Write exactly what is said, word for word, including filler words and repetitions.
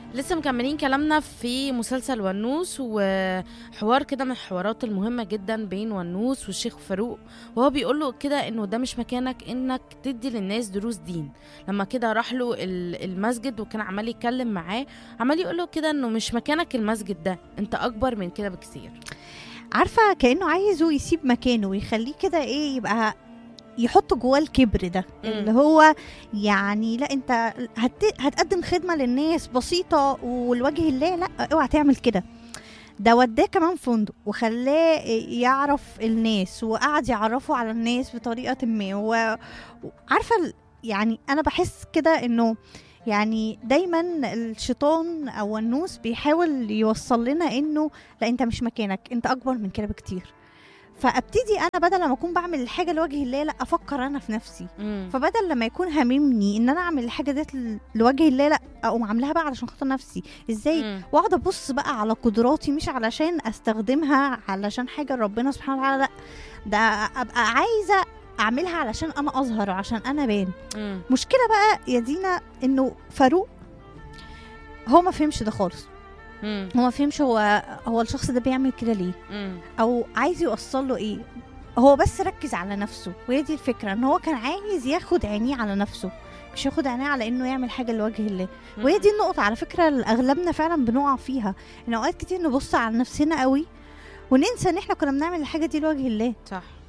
لسه مكملين كلامنا في مسلسل ونوس، وحوار كده من الحوارات المهمة جدا بين ونوس والشيخ فاروق. وهو بيقول له كده انه ده مش مكانك انك تدي للناس دروس دين. لما كده راح له ال- المسجد وكان عمال يتكلم معاه، عمال يقول له كده انه مش مكانك المسجد ده، انت اكبر من كده بكثير. عارفه كانه عايزه يسيب مكانه ويخليه كده ايه، يبقى يحط جواه الكبر ده مم. اللي هو يعني لا انت هت... هتقدم خدمه للناس بسيطه ولوجه الله، لا اوعى تعمل كده. ده وداه كمان فندق وخلاه يعرف الناس وقعد يعرفه على الناس بطريقه ما. و- وعارفه ال- يعني انا بحس كده انه يعني دايما الشيطان او النوس بيحاول يوصل لنا انه لا انت مش مكانك، انت اكبر من كده بكتير. فابتدي انا بدل ما اكون بعمل الحاجه لوجه الله، لا افكر انا في نفسي. مم. فبدل لما يكون هاممني ان انا اعمل الحاجه ديت ل- لوجه الله، لا اقوم عاملاها بقى علشان خاطر نفسي. ازاي؟ مم. واقعد ابص بقى على قدراتي، مش علشان استخدمها علشان حاجه ربنا سبحانه وتعالى، لا ده ابقى عايزه اعملها علشان انا اظهر وعشان انا بان. مم. مشكله بقى يا دينا انه فاروق هو ما فهمش ده خالص. مم. هو ما فهمش هو هو الشخص ده بيعمل كده ليه، مم. او عايز يوصل له ايه. هو بس ركز على نفسه، وهي دي الفكره، ان هو كان عايز ياخد عينيه على نفسه، مش ياخد عينيه على انه يعمل حاجه لوجه الله. وهي دي النقطه على فكره اللي اغلبنا فعلا بنقع فيها، ان اوقات كتير نبص على نفسنا قوي وننسى ان احنا كنا بنعمل الحاجه دي لوجه الله. صح.